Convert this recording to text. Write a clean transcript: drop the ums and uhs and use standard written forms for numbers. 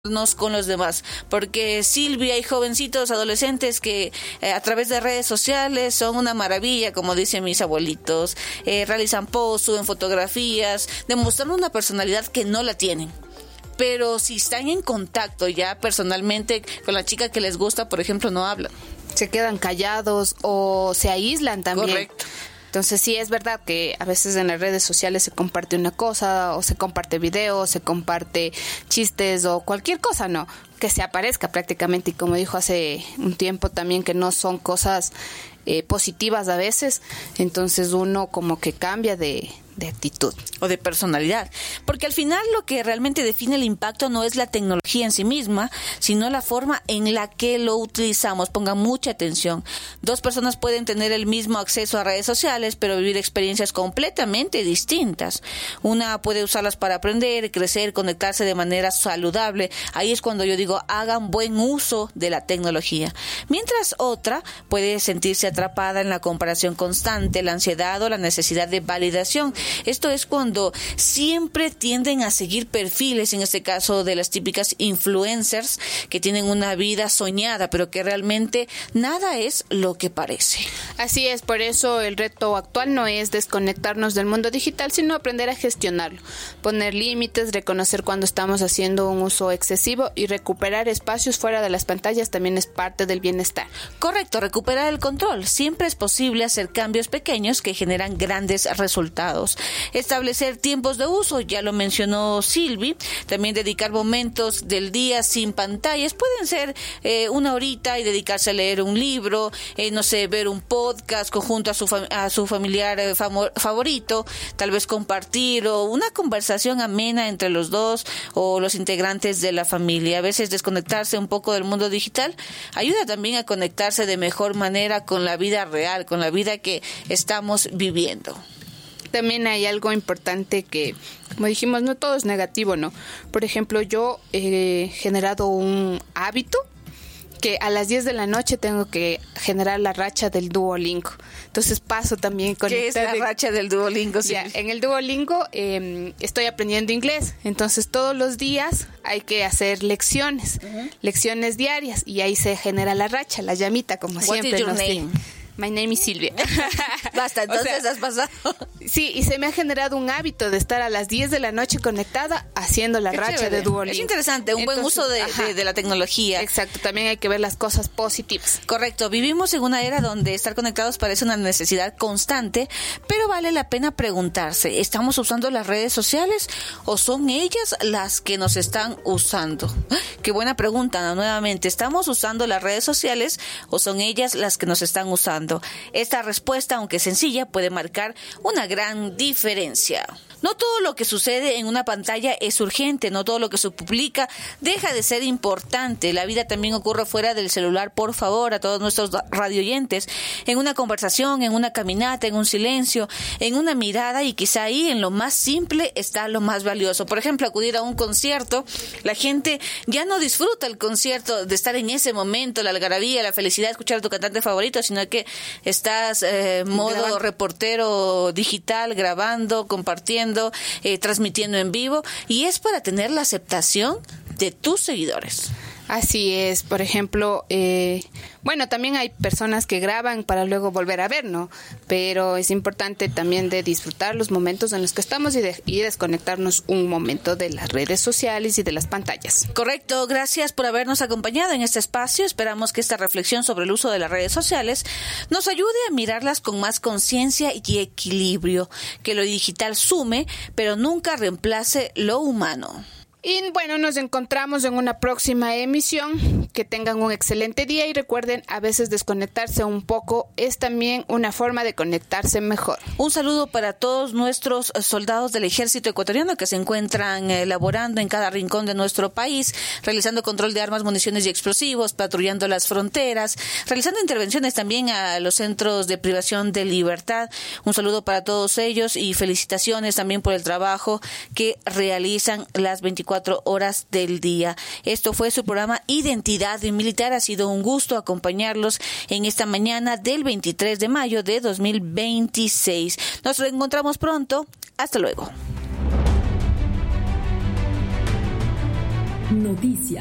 con los demás, porque Silvia y jovencitos adolescentes que a través de redes sociales son una maravilla, como dicen mis abuelitos, realizan posts, suben fotografías, demostrando una personalidad que no la tienen. Pero si están en contacto ya personalmente con la chica que les gusta, por ejemplo, no hablan. Se quedan callados o se aíslan también. Correcto. Entonces sí es verdad que a veces en las redes sociales se comparte una cosa o se comparte videos, se comparte chistes o cualquier cosa, ¿no? Que se aparezca prácticamente, y como dijo hace un tiempo también, que no son cosas positivas a veces, entonces uno como que cambia de actitud. O de personalidad. Porque al final lo que realmente define el impacto no es la tecnología en sí misma, sino la forma en la que lo utilizamos. Pongan mucha atención. Dos personas pueden tener el mismo acceso a redes sociales, pero vivir experiencias completamente distintas. Una puede usarlas para aprender, crecer, conectarse de manera saludable. Ahí es cuando yo digo, hagan buen uso de la tecnología. Mientras otra puede sentirse atrapada en la comparación constante, la ansiedad o la necesidad de validación. Esto es cuando siempre tienden a seguir perfiles, en este caso de las típicas influencers, que tienen una vida soñada, pero que realmente nada es lo que parece. Así es, por eso el reto actual no es desconectarnos del mundo digital, sino aprender a gestionarlo, poner límites, reconocer cuando estamos haciendo un uso excesivo y recuperar espacios fuera de las pantallas también es parte del bienestar. Correcto, recuperar el control. Siempre es posible hacer cambios pequeños que generan grandes resultados. Establecer tiempos de uso, ya lo mencionó Silvi, también dedicar momentos del día sin pantallas, pueden ser una horita y dedicarse a leer un libro, no sé, ver un podcast conjunto a su familiar favorito, tal vez compartir o una conversación amena entre los dos o los integrantes de la familia. A veces desconectarse un poco del mundo digital ayuda también a conectarse de mejor manera con la vida real, con la vida que estamos viviendo. También hay algo importante que, como dijimos, no todo es negativo, ¿no? Por ejemplo, yo he generado un hábito que a las 10 de la noche tengo que generar la racha del Duolingo. Entonces paso también con... ¿Qué es la racha del Duolingo? Ya, en el Duolingo estoy aprendiendo inglés. Entonces todos los días hay que hacer lecciones, lecciones diarias, y ahí se genera la racha, la llamita, como siempre. What is your name? My name is Silvia. Basta, entonces has pasado. Sí, y se me ha generado un hábito de estar a las 10 de la noche conectada haciendo la racha chévere. de Duolingo. Es interesante, un buen uso de la tecnología. Exacto, también hay que ver las cosas positivas. Correcto, vivimos en una era donde estar conectados parece una necesidad constante, pero vale la pena preguntarse, ¿estamos usando las redes sociales o son ellas las que nos están usando? Qué buena pregunta, ¿no? Nuevamente, ¿estamos usando las redes sociales o son ellas las que nos están usando? Esta respuesta, aunque sencilla, puede marcar una gran diferencia. No todo lo que sucede en una pantalla es urgente, no todo lo que se publica deja de ser importante. La vida también ocurre fuera del celular, por favor, a todos nuestros radioyentes, en una conversación, en una caminata, en un silencio, en una mirada, y quizá ahí en lo más simple está lo más valioso. Por ejemplo, acudir a un concierto, la gente ya no disfruta el concierto de estar en ese momento, la algarabía, la felicidad de escuchar a tu cantante favorito, sino que estás modo reportero digital, grabando, compartiendo, transmitiendo en vivo, y es para tener la aceptación de tus seguidores. Así es, por ejemplo, bueno, también hay personas que graban para luego volver a ver, ¿no? Pero es importante también de disfrutar los momentos en los que estamos y desconectarnos un momento de las redes sociales y de las pantallas. Correcto, gracias por habernos acompañado en este espacio. Esperamos que esta reflexión sobre el uso de las redes sociales nos ayude a mirarlas con más conciencia y equilibrio, que lo digital sume, pero nunca reemplace lo humano. Y bueno, nos encontramos en una próxima emisión. Que tengan un excelente día y recuerden, a veces desconectarse un poco es también una forma de conectarse mejor. Un saludo para todos nuestros soldados del ejército ecuatoriano que se encuentran laborando en cada rincón de nuestro país, realizando control de armas, municiones y explosivos, patrullando las fronteras, realizando intervenciones también a los centros de privación de libertad. Un saludo para todos ellos y felicitaciones también por el trabajo que realizan las 24 horas del día. Esto fue su programa Identidad Militar. Ha sido un gusto acompañarlos en esta mañana del 23 de mayo de 2026. Nos reencontramos pronto. Hasta luego. Noticias.